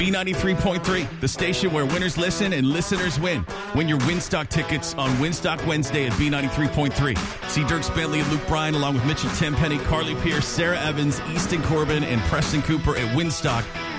B93.3, the station where winners listen and listeners win. Win your Winstock tickets on Winstock Wednesday at B93.3. See Dirk Bentley and Luke Bryan along with Mitchell Tenpenny, Carly Pierce, Sarah Evans, Easton Corbin, and Preston Cooper at Winstock